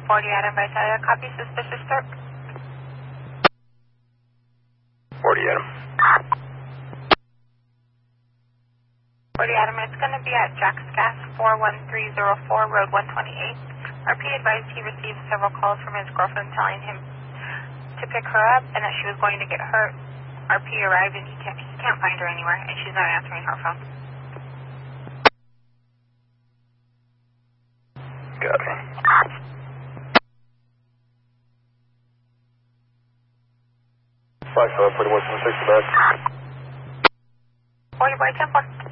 40 Adam Visalia, copy suspicious start. 40 Adam. 40 Adam, it's going to be at Jack's Gas, 41304, Road 128. RP advised he received several calls from his girlfriend telling him to pick her up and that she was going to get hurt. RP arrived and he can't find her anywhere, and she's not answering her phone. Copy. 4176 back. 40 boy 10-4.